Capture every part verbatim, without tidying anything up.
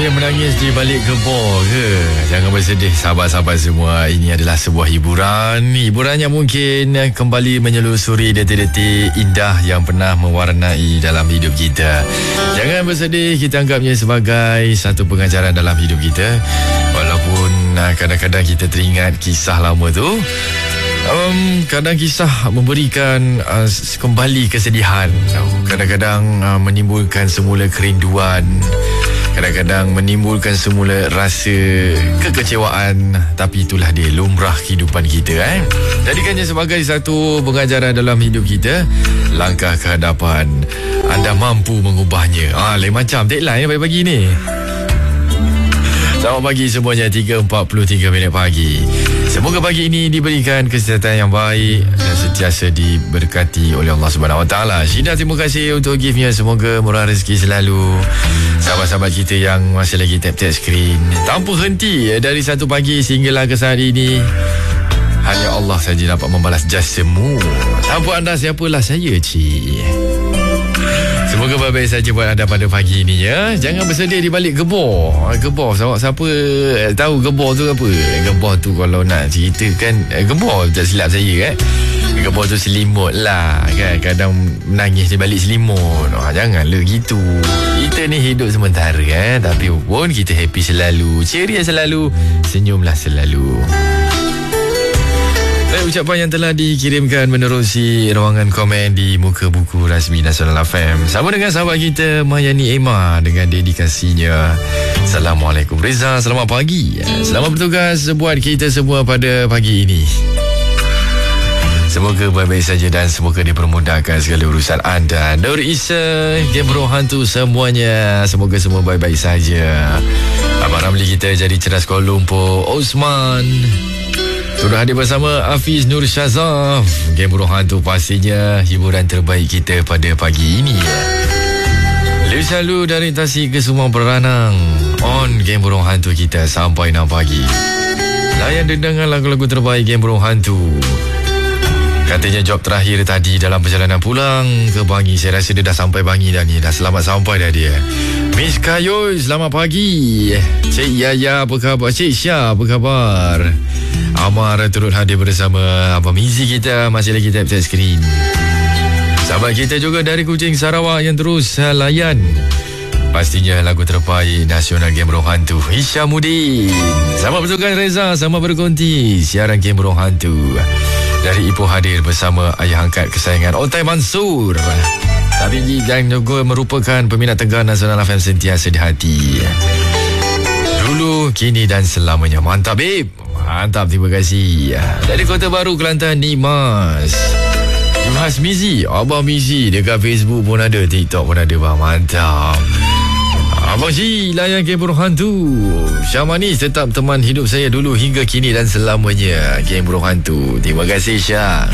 Ada yang menangis di balik gebor ke? Jangan bersedih sahabat-sahabat semua. Ini adalah sebuah hiburan. Hiburan yang mungkin kembali menyelusuri detik-detik indah yang pernah mewarnai dalam hidup kita. Jangan bersedih, kita anggapnya sebagai satu pengajaran dalam hidup kita. Walaupun kadang-kadang kita teringat kisah lama tu, Um, kadang kisah memberikan uh, kembali kesedihan. Kadang-kadang uh, menimbulkan semula kerinduan. Kadang-kadang menimbulkan semula rasa kekecewaan. Tapi itulah dia, lumrah kehidupan kita. eh? Jadikannya sebagai satu pengajaran dalam hidup kita. Langkah ke hadapan, anda mampu mengubahnya. Ah, lain macam tagline pagi-pagi ni. Selamat pagi semuanya, tiga empat puluh tiga minit pagi. Semoga pagi ini diberikan kesihatan yang baik dan sentiasa diberkati oleh Allah Subhanahu Wa Taala. Syida, terima kasih untuk giftnya. Semoga murah rezeki selalu. Sahabat-sahabat kita yang masih lagi tap-tap skrin, tanpa henti dari satu pagi sehinggalah ke saat ini, hanya Allah saja dapat membalas jasamu. Tanpa anda, siapalah saya, cik. Semoga baik-baik saja buat anda pada pagi ini ya. Jangan bersedih di balik gebor. Gebor, siapa tahu gebor tu apa? Gebor tu kalau nak ceritakan, gebor tak silap saya eh. Gebor tu selimut lah kan. Kadang menangis di balik selimut. Oh, janganlah gitu. Kita ni hidup sementara eh. Tapi pun kita happy selalu, ceria selalu, senyumlah selalu. Baik, ucapan yang telah dikirimkan menerusi ruangan komen di muka buku rasmi Nasional F M. Sama dengan sahabat kita Mayani Emma dengan dedikasinya. Assalamualaikum Reza, selamat pagi. Selamat bertugas buat kita semua pada pagi ini. Semoga baik-baik saja dan semoga dipermudahkan segala urusan anda. Nur Isa, Gembro Hantu semuanya, semoga semua baik-baik saja. Abang Ramli kita jadi cerdas Kuala Lumpur, Osman sudah hadir bersama Hafiz Nur Syazaf. Game Burung Hantu pastinya hiburan terbaik kita pada pagi ini. Lebih selalu dari Tasik ke Sumang Peranang. On Game Burung Hantu kita sampai enam pagi. Layan dendangan lagu-lagu terbaik Game Burung Hantu. Katanya job terakhir tadi dalam perjalanan pulang ke Bangi. Saya rasa dia dah sampai Bangi dah ni. Dah selamat sampai dah dia. Miss Kayoy, selamat pagi. Cik Yaya, apa khabar? Cik Syah, apa khabar? Amar turut hadir bersama Abang Mizi kita, masih lagi tap-tap skrin. Sahabat kita juga dari Kuching Sarawak yang terus layan pastinya lagu terbaik Nasional Game Burung Hantu, Hishamuddin. Selamat bertugas Reza, selamat berkonti siaran Game Burung Hantu. Dari Ipoh hadir bersama ayah angkat kesayangan Otai Mansur. Tapi dan juga merupakan peminat tegar Nasional F M sentiasa di hati. Dulu, kini dan selamanya. Mantap, babe. Mantap, terima kasih. Dari Kota Baru, Kelantan, Nimas. Nimas Mizi, Abang Mizi. Dekat Facebook pun ada, TikTok pun ada, bang. Mantap. Abang Ji, layan Game Burung Hantu. Syah Manis, tetap teman hidup saya dulu hingga kini dan selamanya. Game Burung Hantu. Terima kasih, Syah.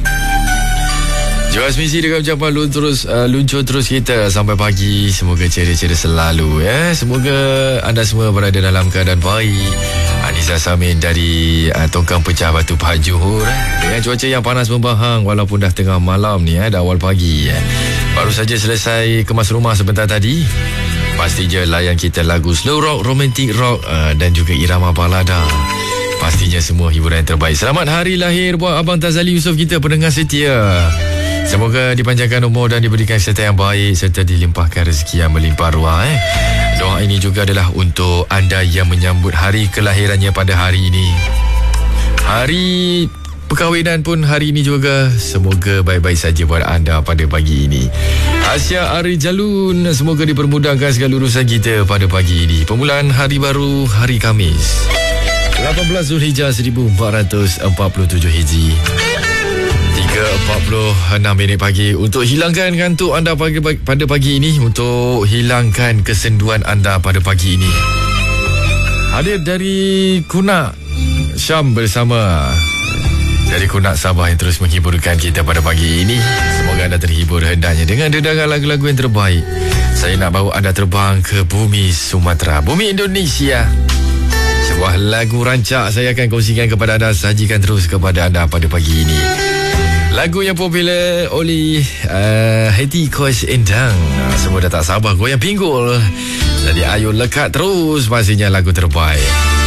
Joas Misi dengan ucapan luncur terus, uh, luncur terus kita sampai pagi. Semoga ceria-ceria selalu ya. Semoga anda semua berada dalam keadaan baik. Anissa Samin dari uh, Tongkang Pecah Batu Pahat Johor. Dengan cuaca yang panas membahang walaupun dah tengah malam ni eh, dah awal pagi. Eh. Baru saja selesai kemas rumah sebentar tadi. Pastinya layan kita lagu slow rock, romantic rock uh, dan juga irama balada. Pastinya semua hiburan yang terbaik. Selamat hari lahir buat Abang Tazali Yusof kita, pendengar setia. Semoga dipanjangkan umur dan diberikan kesihatan yang baik serta dilimpahkan rezeki yang melimpah ruah. Eh. Doa ini juga adalah untuk anda yang menyambut hari kelahirannya pada hari ini. Hari perkahwinan pun hari ini juga. Semoga baik-baik saja buat anda pada pagi ini. Asia Ari Jalun, semoga dipermudahkan segala urusan kita pada pagi ini. Permulaan hari baru, hari Khamis, lapan belas Zulhijjah seribu empat ratus empat puluh tujuh Hijri. tiga empat puluh enam minit pagi. Untuk hilangkan ngantuk anda pagi, pagi, pada pagi ini, untuk hilangkan kesenduan anda pada pagi ini, hadir dari Kunak Syam bersama dari Kunak Sabah yang terus menghiburkan kita pada pagi ini. Semoga anda terhibur hendaknya dengan dendangan lagu-lagu yang terbaik. Saya nak bawa anda terbang ke bumi Sumatera, bumi Indonesia. Sebuah lagu rancak saya akan kongsikan kepada anda, sajikan terus kepada anda pada pagi ini. Lagu yang popular oleh uh, Hati Kois Endang. Semua dah tak sabar goyang pinggul Jadi Ayu lekat terus pastinya lagu terbaik.